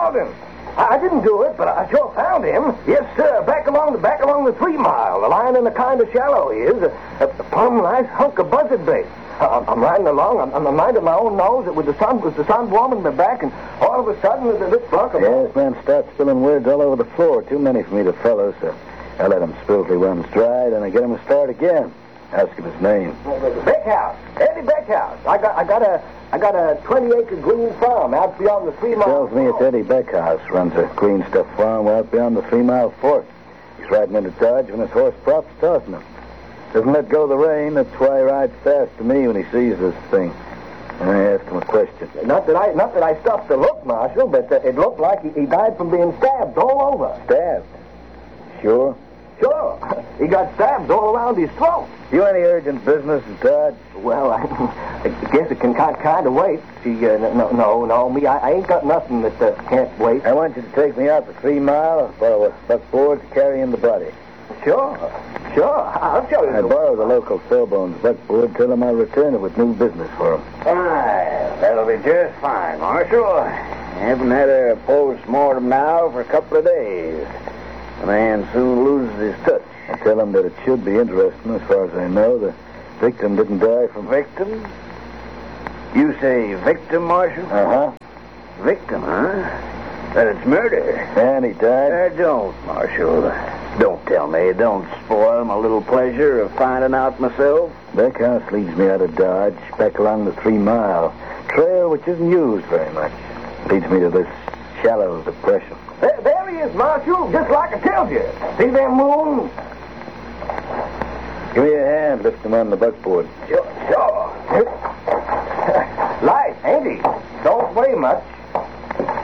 found him. I didn't do it, but I sure found him. Yes, sir. Back along the 3 Mile. The line in the kind of shallow he is. A plumb nice hunk of buzzard bait. I'm riding along. I'm minding my own nose with the sun warming my back, and all of a sudden this flunk of... Yeah, this man starts spilling words all over the floor. Too many for me to follow, so I let him spill till he runs dry, then I get him to start again. Ask him his name. Beckhouse. Eddie Beckhouse. I got a 20-acre green farm out beyond the 3 Mile. Tells me it's Eddie Beckhouse runs a green stuff farm out beyond the 3 Mile Fork. He's riding into Dodge when his horse props tossing him. Doesn't let go of the rein. That's why he rides fast to me when he sees this thing. And I asked him a question. Not that I stopped to look, Marshal, but it looked like he died from being stabbed all over. Stabbed? Sure? Sure. He got stabbed all around his throat. You any urgent business in Dodge? Well, I guess it can kind of wait. See, no, me, I ain't got nothing that can't wait. I want you to take me out to 3 Mile, borrow a buckboard to carry in the body. Sure, I'll show you. I borrow the local Sawbones buckboard, tell him I'll return it with new business for him. Fine. That'll be just fine, Marshal. I haven't had a post-mortem now for a couple of days. The man soon loses his touch. I tell him that it should be interesting. As far as I know, the victim didn't die from... Victim? You say victim, Marshal? Uh-huh. Victim, huh? Then it's murder. And he died? Don't, Marshal. Don't tell me. Don't spoil my little pleasure of finding out myself. Beckhouse leads me out of Dodge, back along the 3 Mile. Trail which isn't used very much. Leads me to this shallow depression. There he is, Marshal, just like I tells you. See them moons? Give me a hand, lift him on the buckboard. Sure. Light, ain't he? Don't weigh much.